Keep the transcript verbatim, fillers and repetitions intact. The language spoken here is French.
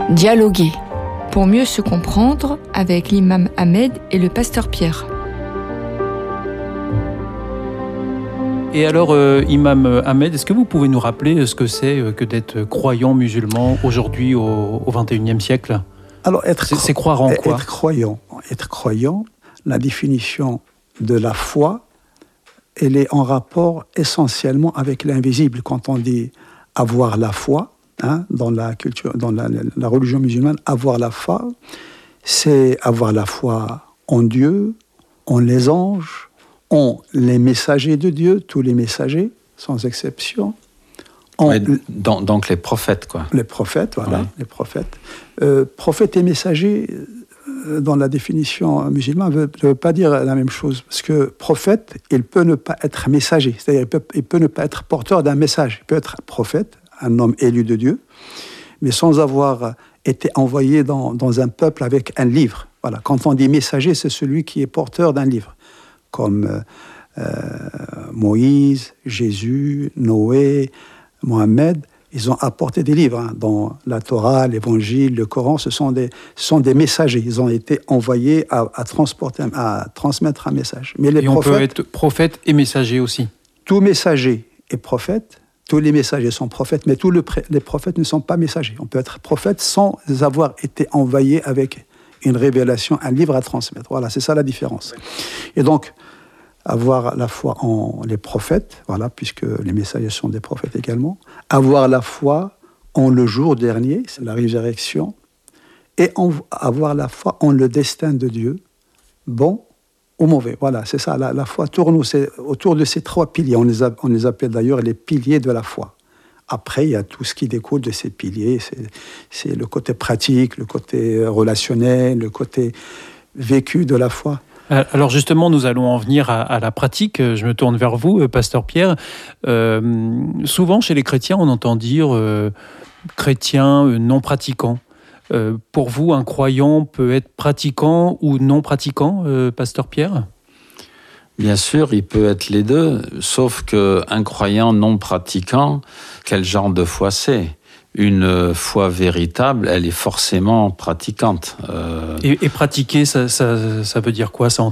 Dialoguer, pour mieux se comprendre avec l'imam Ahmed et le pasteur Pierre. Et alors, euh, imam Ahmed, est-ce que vous pouvez nous rappeler ce que c'est que d'être croyant musulman aujourd'hui au, au vingt et unième siècle ? Alors, être c'est, c'est croire en quoi ? Être croyant, être croyant, la définition de la foi, elle est en rapport essentiellement avec l'invisible. Quand on dit avoir la foi, hein, dans la culture, dans la, la religion musulmane, avoir la foi, c'est avoir la foi en Dieu, en les anges, en les messagers de Dieu, tous les messagers, sans exception. En, oui, donc, donc les prophètes, quoi. Les prophètes, voilà, oui. les prophètes. Euh, prophètes et messagers, euh, dans la définition musulmane, ne veut, veut pas dire la même chose. Parce que prophète, il peut ne pas être messager. C'est-à-dire il peut, il peut ne pas être porteur d'un message. Il peut être prophète, un homme élu de Dieu, mais sans avoir été envoyé dans, dans un peuple avec un livre. Voilà. Quand on dit messager, c'est celui qui est porteur d'un livre. Comme euh, Moïse, Jésus, Noé, Mohammed, ils ont apporté des livres. Hein, dans la Torah, l'Évangile, le Coran, ce sont des, ce sont des messagers. Ils ont été envoyés à, à, transporter, à transmettre un message. Mais les et prophètes, on peut être prophète et messager aussi. Tout messager est prophète. Tous les messagers sont prophètes, mais tous le, les prophètes ne sont pas messagers. On peut être prophète sans avoir été envoyé avec une révélation, un livre à transmettre. Voilà, c'est ça la différence. Et donc, avoir la foi en les prophètes, voilà, puisque les messagers sont des prophètes également, avoir la foi en le jour dernier, c'est la résurrection, et en, avoir la foi en le destin de Dieu, bon ou mauvais. Voilà, c'est ça, la, la foi tourne autour de ces trois piliers. On les, a, on les appelle d'ailleurs les piliers de la foi. Après, il y a tout ce qui découle de ces piliers, c'est, c'est le côté pratique, le côté relationnel, le côté vécu de la foi. Alors justement, nous allons en venir à, à la pratique. Je me tourne vers vous, pasteur Pierre. Euh, souvent, chez les chrétiens, on entend dire euh, chrétien euh, non pratiquant. Euh, pour vous, un croyant peut être pratiquant ou non pratiquant, euh, pasteur Pierre ? Bien sûr, il peut être les deux, sauf qu'un croyant non pratiquant, quel genre de foi c'est ? Une foi véritable, elle est forcément pratiquante. Euh... Et, et pratiquer, ça, ça, ça veut dire quoi ? Ça entraîne quoi ?